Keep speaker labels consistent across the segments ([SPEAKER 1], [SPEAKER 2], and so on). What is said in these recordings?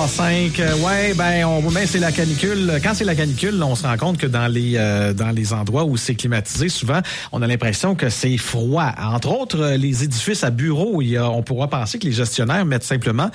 [SPEAKER 1] 15h05. C'est la canicule. Quand c'est la canicule, on se rend compte que dans les endroits où c'est climatisé, souvent, on a l'impression que c'est froid. Entre autres, les édifices à bureaux, on pourra penser que les gestionnaires mettent simplement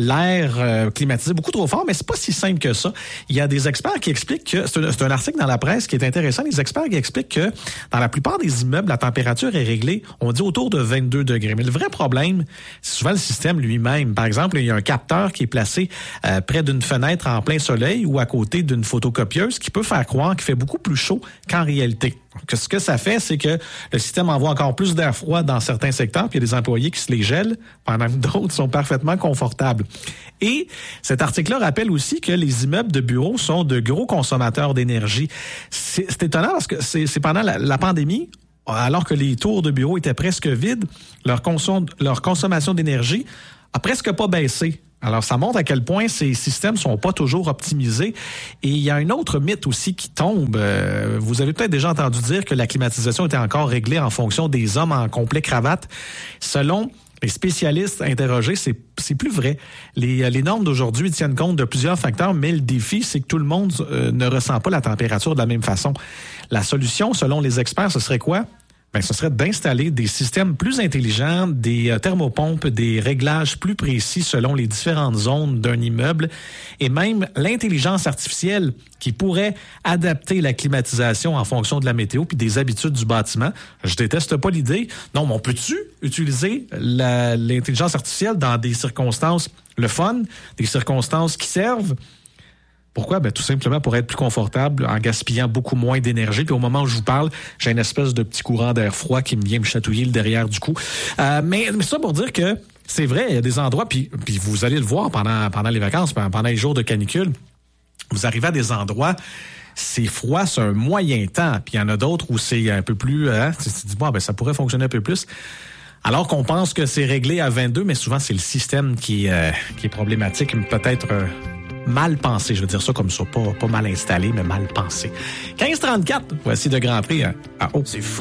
[SPEAKER 1] l'air climatisé beaucoup trop fort, mais c'est pas si simple que ça. Il y a des experts qui expliquent que, c'est un article dans la presse qui est intéressant, les experts qui expliquent que dans la plupart des immeubles, la température est réglée, on dit autour de 22 degrés. Mais le vrai problème, c'est souvent le système lui-même. Par exemple, il y a un capteur qui est placé près d'une fenêtre en plein soleil ou à côté d'une photocopieuse qui peut faire croire qu'il fait beaucoup plus chaud qu'en réalité. Donc, ce que ça fait, c'est que le système envoie encore plus d'air froid dans certains secteurs, puis il y a des employés qui se les gèlent, pendant que d'autres sont parfaitement confortables. Et cet article-là rappelle aussi que les immeubles de bureaux sont de gros consommateurs d'énergie. C'est étonnant parce que c'est pendant la pandémie, alors que les tours de bureaux étaient presque vides, leur consommation d'énergie a presque pas baissé. Alors, ça montre à quel point ces systèmes sont pas toujours optimisés. Et il y a un autre mythe aussi qui tombe. Vous avez peut-être déjà entendu dire que la climatisation était encore réglée en fonction des hommes en complet cravate. Selon les spécialistes interrogés, c'est plus vrai. Les normes d'aujourd'hui tiennent compte de plusieurs facteurs, mais le défi, c'est que tout le monde ne ressent pas la température de la même façon. La solution, selon les experts, ce serait quoi? Ce serait d'installer des systèmes plus intelligents, des thermopompes, des réglages plus précis selon les différentes zones d'un immeuble et même l'intelligence artificielle qui pourrait adapter la climatisation en fonction de la météo puis des habitudes du bâtiment. Je déteste pas l'idée. Non, mais on peut-tu utiliser l'intelligence artificielle dans des circonstances le fun, des circonstances qui servent? Pourquoi? Tout simplement pour être plus confortable en gaspillant beaucoup moins d'énergie. Puis au moment où je vous parle, j'ai une espèce de petit courant d'air froid qui me vient me chatouiller le derrière du cou. Mais ça pour dire que c'est vrai, il y a des endroits, puis vous allez le voir pendant les vacances, pendant les jours de canicule, vous arrivez à des endroits, c'est froid, c'est un moyen temps. Puis il y en a d'autres où c'est un peu plus... tu te dis, ça pourrait fonctionner un peu plus. Alors qu'on pense que c'est réglé à 22, mais souvent c'est le système qui est problématique, peut-être... mal pensé, je veux dire ça comme ça, pas mal installé, mais mal pensé. 15h34, voici de Grand Prix à haut. C'est fou.